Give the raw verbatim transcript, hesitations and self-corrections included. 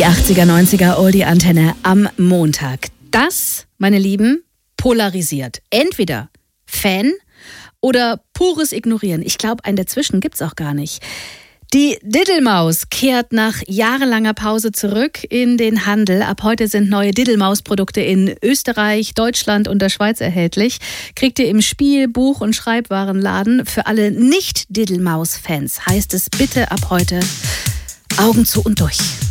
Die achtziger, neunziger Oldie-Antenne am Montag. Das, meine Lieben, polarisiert. Entweder Fan oder pures Ignorieren. Ich glaube, ein Dazwischen gibt's auch gar nicht. Die Diddlemaus kehrt nach jahrelanger Pause zurück in den Handel. Ab heute sind neue Diddlemaus-Produkte in Österreich, Deutschland und der Schweiz erhältlich. Kriegt ihr im Spiel-, Buch- und Schreibwarenladen. Für alle Nicht-Diddlemaus-Fans heißt es bitte ab heute Augen zu und durch.